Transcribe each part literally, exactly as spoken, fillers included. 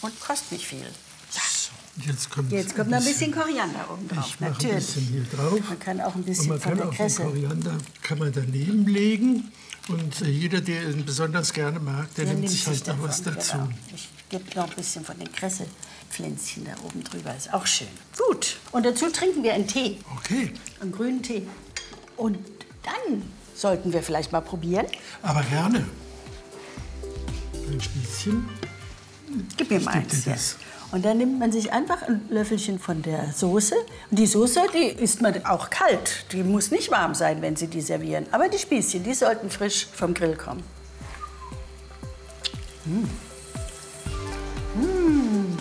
und kostet nicht viel. Jetzt kommt, Jetzt kommt noch ein bisschen Koriander oben drauf. Ich mache natürlich. ein bisschen hier drauf. Man kann auch ein bisschen und man von kann der auch Kresse. Den Koriander kann man daneben legen. Und äh, jeder, der ihn besonders gerne mag, der, der nimmt sich halt noch was dazu. Genau. Ich gebe noch ein bisschen von den Kressepflänzchen da oben drüber. Ist auch schön. Gut. Und dazu trinken wir einen Tee. Okay. Einen grünen Tee. Und dann sollten wir vielleicht mal probieren. Aber gerne. Ein Spießchen. Gib mir mal eins. Ja. Und dann nimmt man sich einfach ein Löffelchen von der Soße. Und die Soße, die isst man auch kalt. Die muss nicht warm sein, wenn Sie die servieren. Aber die Spießchen, die sollten frisch vom Grill kommen. Mmh. Mmh.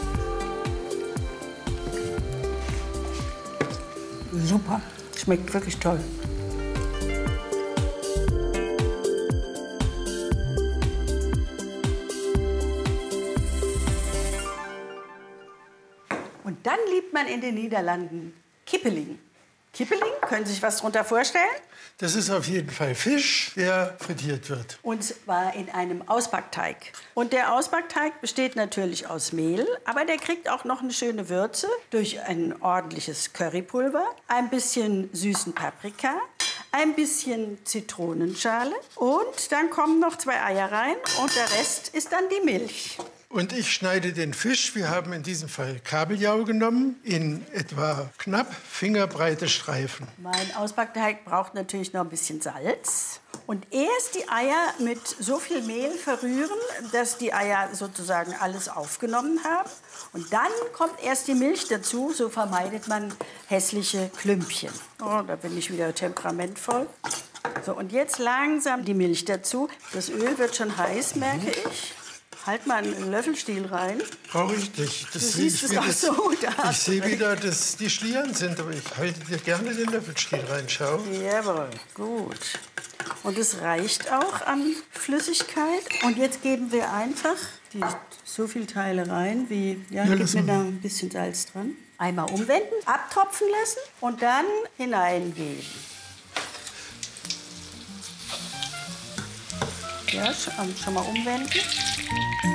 Super. Schmeckt wirklich toll. Und dann liebt man in den Niederlanden Kippeling. Kippeling, können Sie sich was darunter vorstellen? Das ist auf jeden Fall Fisch, der frittiert wird. Und zwar in einem Ausbackteig. Und der Ausbackteig besteht natürlich aus Mehl, aber der kriegt auch noch eine schöne Würze durch ein ordentliches Currypulver, ein bisschen süßen Paprika, ein bisschen Zitronenschale und dann kommen noch zwei Eier rein und der Rest ist dann die Milch. Und ich schneide den Fisch, wir haben in diesem Fall Kabeljau genommen, in etwa knapp fingerbreite Streifen. Mein Ausbackteig braucht natürlich noch ein bisschen Salz. Und erst die Eier mit so viel Mehl verrühren, dass die Eier sozusagen alles aufgenommen haben. Und dann kommt erst die Milch dazu, so vermeidet man hässliche Klümpchen. Oh, da bin ich wieder temperamentvoll. So, und jetzt langsam die Milch dazu. Das Öl wird schon heiß, merke ich. Halt mal einen Löffelstiel rein. Brauche ich nicht. Das du sehe siehst ich es wieder. auch so. Da ich sehe wieder, dass die Schlieren sind, aber ich halte dir gerne den Löffelstiel rein. Schau. Jawohl, gut. Und es reicht auch an Flüssigkeit. Und jetzt geben wir einfach die, so viele Teile rein, wie, ja, Ja, gib mir da ein bisschen Salz dran. Einmal umwenden, abtropfen lassen und dann hineingeben. Ja, schon, schon mal umwenden.